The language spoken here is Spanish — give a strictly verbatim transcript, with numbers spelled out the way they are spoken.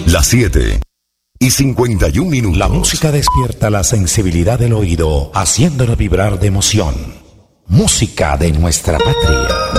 Las siete y cincuenta y un minutos. La música despierta la sensibilidad del oído, haciéndolo vibrar de emoción. Música de nuestra patria.